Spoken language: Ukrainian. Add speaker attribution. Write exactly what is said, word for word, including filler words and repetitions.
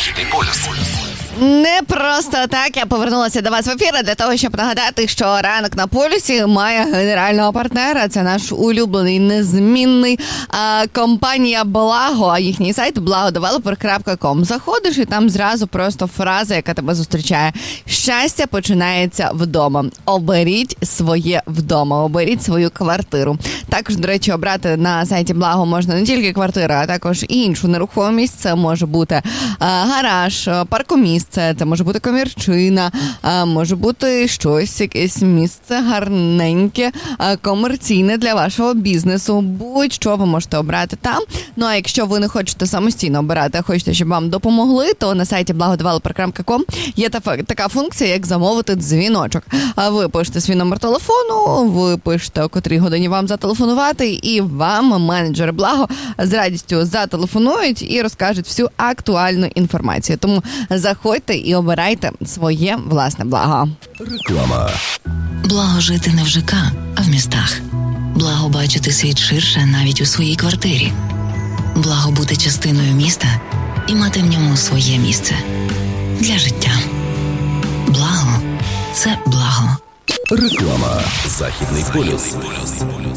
Speaker 1: Західний полюс.
Speaker 2: Не просто так я повернулася до вас в ефір для того, щоб нагадати, що ранок на полюсі має генерального партнера. Це наш улюблений, незмінний а, компанія Благо, а їхній сайт благо девелопер крапка ком. Заходиш і там зразу просто фраза, яка тебе зустрічає. Щастя починається вдома. Оберіть своє вдома, оберіть свою квартиру. Також, до речі, обрати на сайті Благо можна не тільки квартиру, а також і іншу нерухомість. Це може бути а, гараж, паркоміст. Це, це може бути комірчина, а, може бути щось, якесь місце гарненьке, а, комерційне для вашого бізнесу. Будь-що ви можете обрати там. Ну, а якщо ви не хочете самостійно обирати, а хочете, щоб вам допомогли, то на сайті благо девелопер крапка ком є та, така функція, як замовити дзвіночок. А ви пишете свій номер телефону, ви пишете, о котрій годині вам зателефонувати, і вам менеджери Благо з радістю зателефонують і розкажуть всю актуальну інформацію. Тому заходьте і обирайте своє власне благо.
Speaker 1: Реклама.
Speaker 3: Благо жити не в ЖК, а в містах. Благо бачити світ ширше навіть у своїй квартирі. Благо бути частиною міста і мати в ньому своє місце. Для життя. Благо – це благо.
Speaker 1: Реклама. Західний полюс.